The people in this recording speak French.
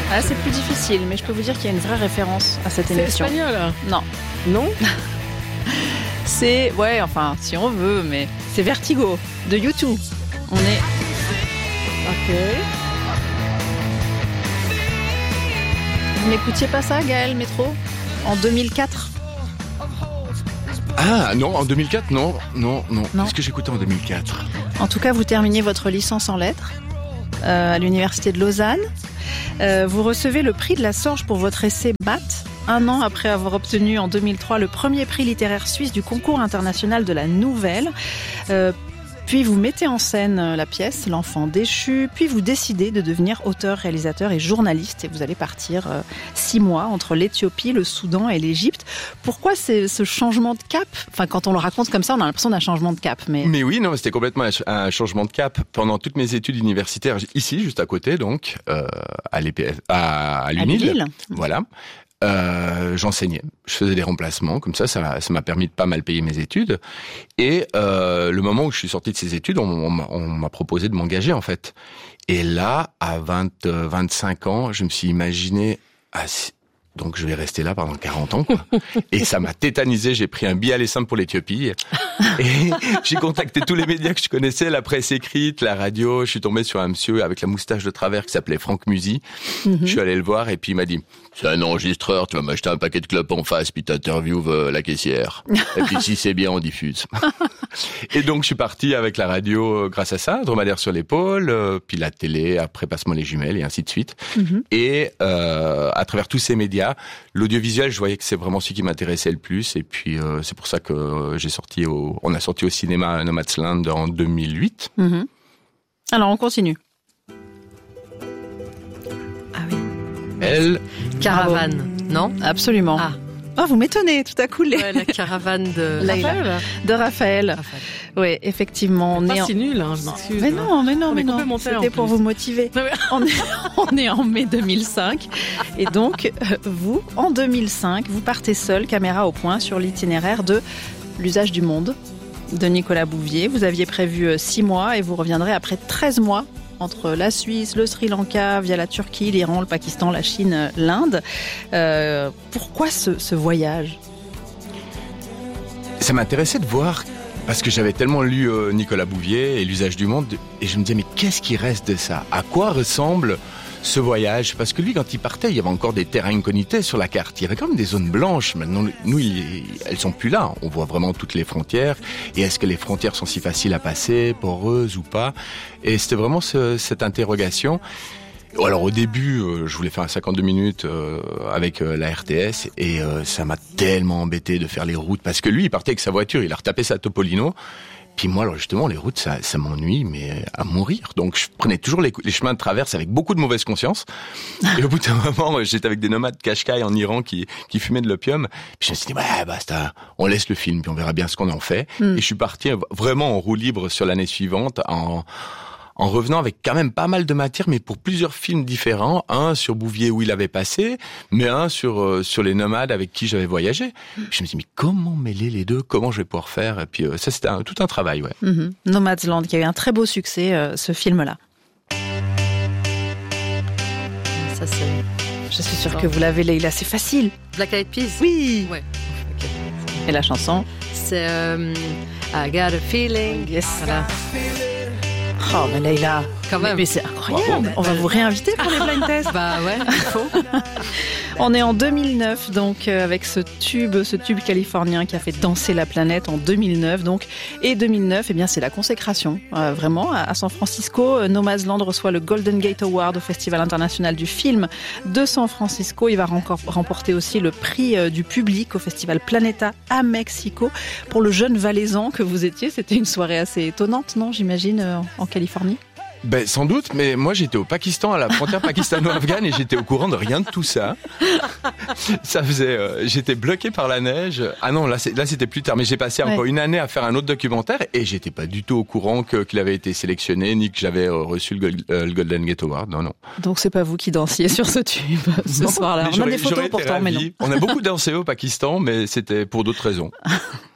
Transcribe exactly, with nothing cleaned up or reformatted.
Ah, c'est plus difficile, mais je peux vous dire qu'il y a une vraie référence à cette C'est émission. espagnol. Non. Non. C'est, ouais, enfin, si on veut, mais c'est Vertigo, de U deux. On est... Ok. Vous n'écoutiez pas ça, Gaël Métro, en deux mille quatre? Ah non, en deux mille quatre, non, non, non. Non. Qu'est-ce que j'écoutais en deux mille quatre? En tout cas, vous terminez votre licence en lettres euh, à l'université de Lausanne. Euh, vous recevez le prix de la Sorge pour votre essai Maths, un an après avoir obtenu en deux mille trois le premier prix littéraire suisse du concours international de la nouvelle. Euh, Puis vous mettez en scène la pièce, L'enfant déchu, puis vous décidez de devenir auteur, réalisateur et journaliste et vous allez partir euh, six mois entre l'Éthiopie, le Soudan et l'Égypte. Pourquoi c'est ce changement de cap? Enfin, quand on le raconte comme ça, on a l'impression d'un changement de cap. Mais, mais oui, non, c'était complètement un, ch- un changement de cap. Pendant toutes mes études universitaires, ici, juste à côté, donc, euh, à l'E P F, à, à l'U N I L, Lille. voilà. Euh, j'enseignais, je faisais des remplacements, comme ça, ça m'a, ça m'a permis de pas mal payer mes études. Et euh, le moment où je suis sorti de ces études, on, on, m'a, on m'a proposé de m'engager en fait. Et là, à vingt, vingt-cinq ans, je me suis imaginé, ah, donc je vais rester là pendant quarante ans, quoi. Et ça m'a tétanisé. J'ai pris un billet aller simple pour l'Éthiopie et j'ai contacté tous les médias que je connaissais, la presse écrite, la radio. Je suis tombé sur un monsieur avec la moustache de travers qui s'appelait Franck Musy. Mm-hmm. Je suis allé le voir et puis il m'a dit: c'est un enregistreur, tu vas m'acheter un paquet de clopes en face, puis t'interviews euh, la caissière. Et puis si c'est bien, on diffuse. Et donc je suis parti avec la radio euh, grâce à ça, dromadaire sur l'épaule, euh, puis la télé, après Passe-moi les jumelles et ainsi de suite. Mm-hmm. Et euh, à travers tous ces médias, l'audiovisuel, je voyais que c'est vraiment ce qui m'intéressait le plus. Et puis euh, c'est pour ça que euh, j'ai sorti au, on a sorti au cinéma Nomadland en deux mille huit. Mm-hmm. Alors on continue. Ah oui. Elle. Caravane, non? Absolument. Ah. Oh, vous m'étonnez, tout à coup. Les... Ouais, la caravane de Laïla. Raphaël. De Raphaël. Raphaël. Oui, effectivement. On pas est si en... nul, hein, je m'excuse. Mais non, mais non, on mais non. C'était pour vous motiver. on, est, on est en mai deux mille cinq. Et donc, vous, en deux mille cinq, vous partez seul, caméra au point, sur l'itinéraire de L'usage du monde de Nicolas Bouvier. Vous aviez prévu six mois et vous reviendrez après treize mois entre la Suisse, le Sri Lanka, via la Turquie, l'Iran, le Pakistan, la Chine, l'Inde. Euh, pourquoi ce, ce voyage ? Ça m'intéressait de voir, parce que j'avais tellement lu euh, Nicolas Bouvier et L'usage du monde, et je me disais, mais qu'est-ce qui reste de ça ? À quoi ressemble ce voyage ? Parce que lui, quand il partait, il y avait encore des terrains incognités sur la carte. Il y avait quand même des zones blanches. Maintenant, nous, il, elles sont plus là. On voit vraiment toutes les frontières. Et est-ce que les frontières sont si faciles à passer, poreuses ou pas ? Et c'était vraiment ce, cette interrogation. Alors au début, euh, je voulais faire un cinquante-deux minutes euh, avec euh, la R T S et euh, ça m'a tellement embêté de faire les routes parce que lui, il partait avec sa voiture, il a retapé sa Topolino. Puis moi, alors justement, les routes, ça, ça m'ennuie, mais à mourir. Donc, je prenais toujours les, les chemins de traverse avec beaucoup de mauvaise conscience. Et au bout d'un moment, j'étais avec des nomades Qashqai en Iran qui, qui fumaient de l'opium. Puis je me suis dit, ouais, basta, on laisse le film, puis on verra bien ce qu'on en fait. Mm. Et je suis parti vraiment en roue libre sur l'année suivante, en... en revenant avec quand même pas mal de matière, mais pour plusieurs films différents. Un sur Bouvier où il avait passé, mais un sur euh, sur les nomades avec qui j'avais voyagé. Puis je me suis dit, mais comment mêler les deux ? Comment je vais pouvoir faire ? Et puis euh, ça, c'était un, tout un travail, ouais. Mm-hmm. Nomadland, qui a eu un très beau succès, euh, ce film-là. Ça, c'est... Je suis sûre que vous l'avez, Leïla. C'est facile. Black Eyed Peas ? Oui. Ouais. Okay. Et la chanson ? C'est euh, I Got a Feeling. Yes. Voilà. Oh, mais Leïla, quand même. Mais, mais c'est incroyable. On va vous réinviter pour les blind tests. Bah ouais, il faut. On est en deux mille neuf, donc euh, avec ce tube, ce tube californien qui a fait danser la planète en deux mille neuf, donc. Et deux mille neuf, eh bien, c'est la consécration, euh, vraiment. À, à San Francisco, Nomadland reçoit le Golden Gate Award au Festival international du film de San Francisco. Il va rencor- remporter aussi le prix euh, du public au Festival Planeta à Mexico. Pour le jeune valaisan que vous étiez, c'était une soirée assez étonnante, non, j'imagine, euh, en Californie? Ben, sans doute, mais moi j'étais au Pakistan, à la frontière pakistano-afghane, et j'étais au courant de rien de tout ça. Ça faisait, euh, j'étais bloqué par la neige. Ah non, là, c'est, là c'était plus tard, mais j'ai passé ouais. encore une année à faire un autre documentaire, et j'étais pas du tout au courant que, qu'il avait été sélectionné, ni que j'avais euh, reçu le, euh, le Golden Gate Award. Non, non. Donc c'est pas vous qui dansiez sur ce tube ce non, soir-là. On a des photos pourtant, mais non. On a beaucoup dansé au Pakistan, mais c'était pour d'autres raisons.